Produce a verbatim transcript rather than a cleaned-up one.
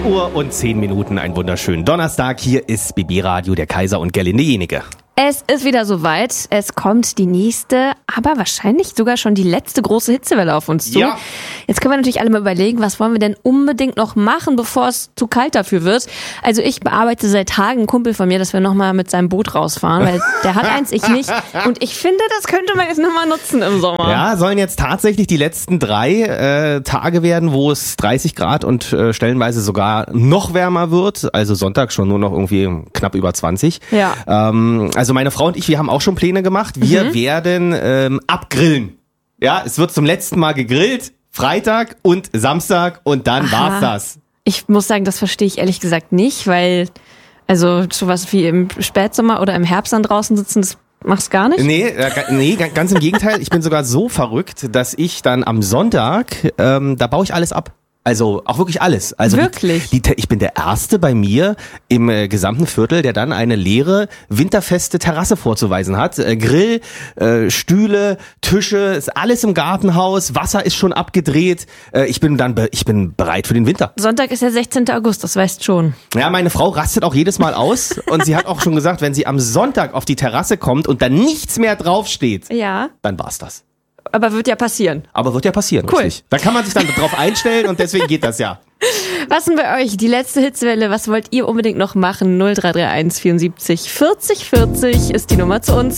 Uhr und zehn Minuten, einen wunderschönen Donnerstag. Hier ist B B Radio, der Kaiser und Gerlinde Jenike. Es ist wieder soweit. Es kommt die nächste, aber wahrscheinlich sogar schon die letzte große Hitzewelle auf uns zu. Ja. Jetzt können wir natürlich alle mal überlegen, was wollen wir denn unbedingt noch machen, bevor es zu kalt dafür wird. Also ich bearbeite seit Tagen einen Kumpel von mir, dass wir nochmal mit seinem Boot rausfahren, weil der hat eins, ich nicht. Und ich finde, das könnte man jetzt nochmal nutzen im Sommer. Ja, sollen jetzt tatsächlich die letzten drei äh, Tage werden, wo es dreißig Grad und äh, stellenweise sogar noch wärmer wird. Also Sonntag schon nur noch irgendwie knapp über zwanzig. Ja. Ähm, Also meine Frau und ich, wir haben auch schon Pläne gemacht. Wir mhm. werden ähm, abgrillen. Ja, es wird zum letzten Mal gegrillt. Freitag und Samstag und dann Aha. war's das. Ich muss sagen, das verstehe ich ehrlich gesagt nicht, weil also sowas wie im Spätsommer oder im Herbst dann draußen sitzen, das machst gar nicht? Nee, äh, nee, ganz im Gegenteil. Ich bin sogar so verrückt, dass ich dann am Sonntag, ähm, da baue ich alles ab. Also auch wirklich alles. Also wirklich? Die, die, ich bin der Erste bei mir im äh, gesamten Viertel, der dann eine leere, winterfeste Terrasse vorzuweisen hat. Äh, Grill, äh, Stühle, Tische, ist alles im Gartenhaus, Wasser ist schon abgedreht. Äh, ich bin dann be- ich bin bereit für den Winter. Sonntag ist der sechzehnten August, das weißt schon. Ja, meine Frau rastet auch jedes Mal aus und sie hat auch schon gesagt, wenn sie am Sonntag auf die Terrasse kommt und dann nichts mehr draufsteht, Ja. dann war's das. Aber wird ja passieren. Aber wird ja passieren, Cool. richtig. Da kann man sich dann drauf einstellen und deswegen geht das ja. Was denn bei euch? Die letzte Hitzewelle, was wollt ihr unbedingt noch machen? null drei drei eins vierundsiebzig vierzig vierzig ist die Nummer zu uns.